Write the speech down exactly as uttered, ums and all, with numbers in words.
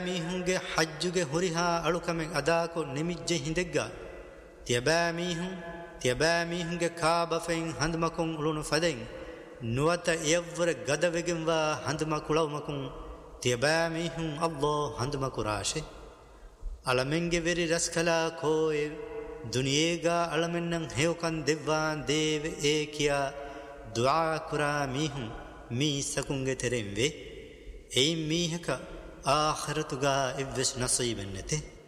මීහුන්ගේ හජ්ජුගේ හොරිහා අලුකමෙන් අදාකො නිමිජ්ජෙ හිඳෙග්ගා තියබෑ මීහුන් තියබෑ මීහුන්ගේ කාබෆෙන් හඳමකුන් උළුණු ෆදෙන් නුවත එයවර ගදවෙගෙන්වා හඳමකුලවමකුන් තියබෑ මීහුන් අල්ලෝ හඳමකුරාශේ අලමෙන්ගේ වෙරි රස්කලා කෝය දුනියේගා අලමෙන්නන් හෙවකන් දෙව්වාන් දේව ඒ කියා දුආ කුරා මීහුන් මීසකුන්ගේ තෙරෙන් වේ එයින් මීහක ආඛිරතුගා ඉවස් නසීබන් නැතේ